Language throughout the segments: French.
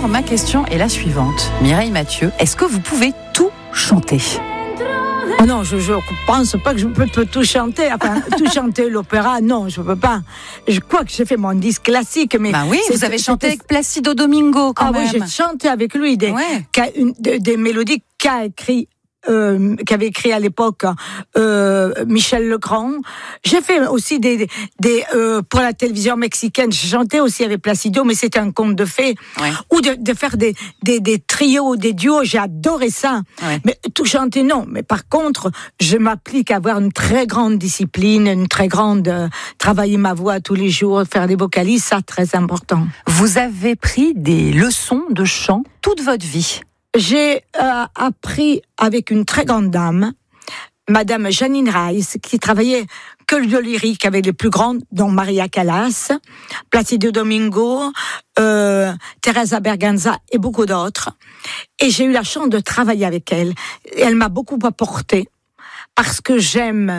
Alors, ma question est la suivante. Mireille Mathieu, est-ce que vous pouvez tout chanter ? Oh non, je pense pas que je peux tout chanter. Enfin, tout chanter l'opéra, non, je peux pas. Je crois que j'ai fait mon disque classique, mais... Bah oui, vous avez chanté avec Placido Domingo, quand même. Ah oui, j'ai chanté avec lui des mélodies qu'avait écrit à l'époque Michel Legrand. J'ai fait aussi pour la télévision mexicaine, j'ai chanté aussi avec Placido, mais c'était un conte de fées. Ouais. Ou de faire des trios, des duos, j'ai adoré ça. Ouais. Mais tout chanter, non. Mais par contre, je m'applique à avoir une très grande discipline, une très grande... travailler ma voix tous les jours, faire des vocalises, ça, très important. Vous avez pris des leçons de chant toute votre vie. J'ai appris avec une très grande dame, Madame Janine Rice, qui travaillait que le lyrique avec les plus grandes, dont Maria Callas, Placido Domingo, Teresa Berganza et beaucoup d'autres. Et j'ai eu la chance de travailler avec elle. Et elle m'a beaucoup apporté parce que j'aime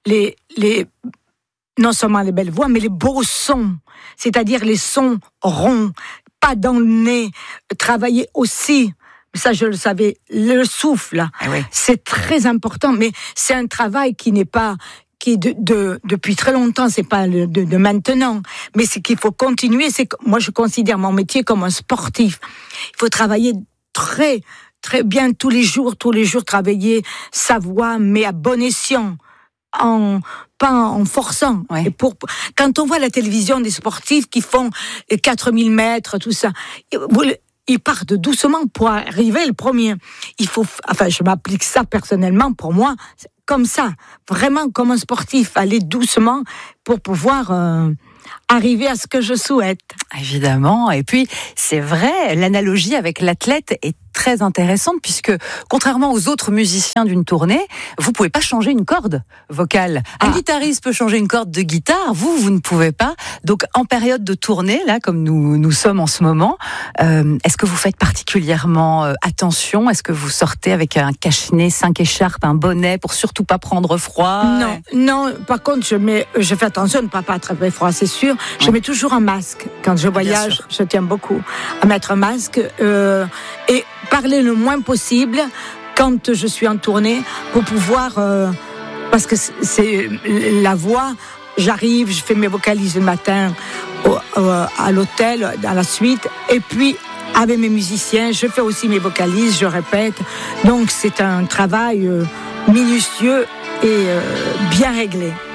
non seulement les belles voix, mais les beaux sons, c'est-à-dire les sons ronds, pas dans le nez, travailler aussi. Ça, je le savais, le souffle, c'est très important, mais c'est un travail qui est depuis très longtemps, c'est pas de maintenant, mais c'est qu'il faut continuer. Moi, je considère mon métier comme un sportif. Il faut travailler très, très bien tous les jours, travailler sa voix, mais à bon escient. Pas en forçant. Ouais. Et quand on voit la télévision des sportifs qui font 4000 mètres, tout ça, ils partent doucement pour arriver le premier. Je m'applique ça personnellement pour moi, comme ça, vraiment comme un sportif, aller doucement pour pouvoir arriver à ce que je souhaite. Évidemment, et puis c'est vrai, l'analogie avec l'athlète est très intéressante puisque contrairement aux autres musiciens d'une tournée, vous pouvez pas changer une corde vocale. Un guitariste peut changer une corde de guitare, vous ne pouvez pas. Donc en période de tournée, là comme nous sommes en ce moment, est-ce que vous faites particulièrement attention ? Est-ce que vous sortez avec un cache-nez, 5 écharpes, un bonnet pour surtout pas prendre froid ? Non. Par contre, je fais attention de ne pas attraper froid, c'est sûr. Je mets toujours un masque quand je voyage. Je tiens beaucoup à mettre un masque et parler le moins possible quand je suis en tournée pour pouvoir parce que c'est la voix. J'arrive, je fais mes vocalises le matin à l'hôtel, à la suite, et puis avec mes musiciens, je fais aussi mes vocalises, je répète. Donc c'est un travail minutieux et bien réglé.